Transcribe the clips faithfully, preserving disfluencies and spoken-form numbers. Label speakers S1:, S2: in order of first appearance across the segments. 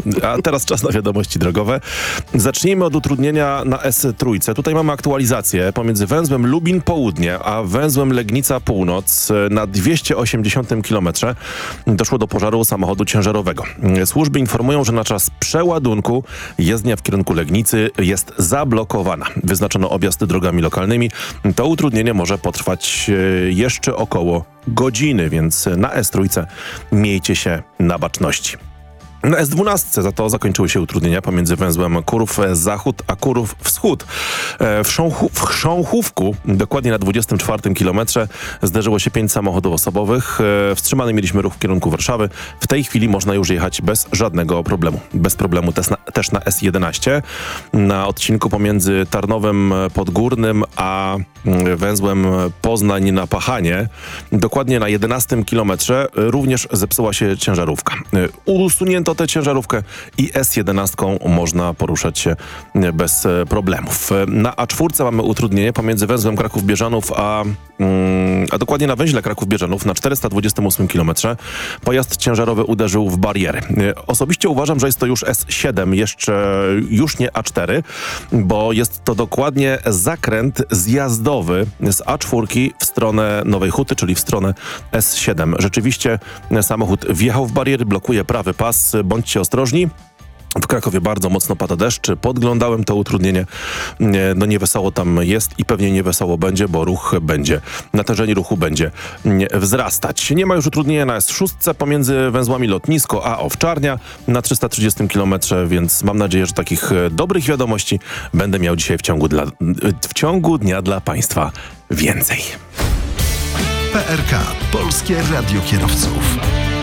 S1: A teraz czas na wiadomości drogowe. Zacznijmy od utrudnienia na S trzy. Tutaj mamy aktualizację pomiędzy węzłem Lubin Południe, a węzłem Legnica Północ na dwieście osiemdziesiątym kilometrze. Doszło do pożaru samochodu ciężarowego. Służby informują, że na czas przeładunku jezdnia w kierunku Legnicy jest zablokowana. Wyznaczono objazd drogami lokalnymi. To utrudnienie może potrwać jeszcze około godziny, więc na S trzy miejcie się na baczności. Na S dwanaście za to zakończyły się utrudnienia pomiędzy węzłem Kurów Zachód a Kurów Wschód. W, Chrząchu, w Chrząchówku, dokładnie na dwudziestym czwartym kilometrze, zderzyło się pięć samochodów osobowych. Wstrzymany mieliśmy ruch w kierunku Warszawy. W tej chwili można już jechać bez żadnego problemu. Bez problemu też na, też na S jedenaście. Na odcinku pomiędzy Tarnowem Podgórnym a węzłem Poznań na Pachanie, dokładnie na jedenastym kilometrze, również zepsuła się ciężarówka. Usunięto tę ciężarówkę i S jedenaście można poruszać się bez problemów. Na A cztery mamy utrudnienie pomiędzy węzłem Kraków-Bieżanów, a, a dokładnie na węźle Kraków-Bieżanów na czterysta dwudziestym ósmym kilometrze pojazd ciężarowy uderzył w bariery. Osobiście uważam, że jest to już S siedem, jeszcze już nie A cztery, bo jest to dokładnie zakręt zjazdowy z A cztery w stronę Nowej Huty, czyli w stronę S siedem. Rzeczywiście samochód wjechał w bariery, blokuje prawy pas. Bądźcie ostrożni. W Krakowie bardzo mocno pada deszcz. Podglądałem to utrudnienie. No niewesoło tam jest i pewnie niewesoło będzie, bo ruch będzie, natężenie ruchu będzie wzrastać. Nie ma już utrudnienia na S sześć pomiędzy węzłami Lotnisko a Owczarnia na trzysta trzydziestym kilometrze, więc mam nadzieję, że takich dobrych wiadomości będę miał dzisiaj w ciągu, dla, w ciągu dnia dla Państwa więcej.
S2: P R K. Polskie Radio Kierowców.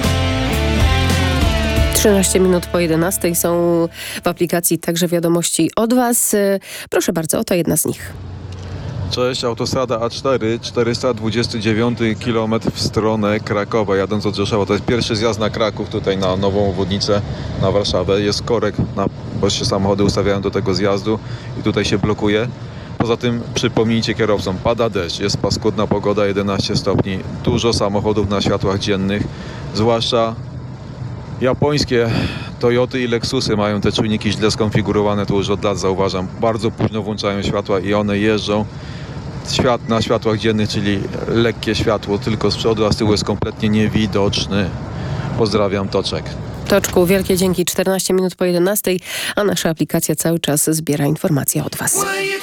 S3: trzynaście minut po jedenastej są w aplikacji także wiadomości od Was. Proszę bardzo, oto jedna z nich.
S4: Cześć, autostrada A cztery, czterysta dwudziesty dziewiąty kilometr w stronę Krakowa, jadąc od Rzeszowa. To jest pierwszy zjazd na Kraków, tutaj na nową obwodnicę, na Warszawę. Jest korek, na, bo się samochody ustawiają do tego zjazdu i tutaj się blokuje. Poza tym przypomnijcie kierowcom, pada deszcz, jest paskudna pogoda, jedenaście stopni, dużo samochodów na światłach dziennych, zwłaszcza japońskie Toyoty i Lexusy mają te czujniki źle skonfigurowane, to już od lat zauważam. Bardzo późno włączają światła i one jeżdżą świat na światłach dziennych, czyli lekkie światło tylko z przodu, a z tyłu jest kompletnie niewidoczny. Pozdrawiam, Toczek.
S3: Toczku, wielkie dzięki. czternaście minut po jedenastej, a nasza aplikacja cały czas zbiera informacje od Was.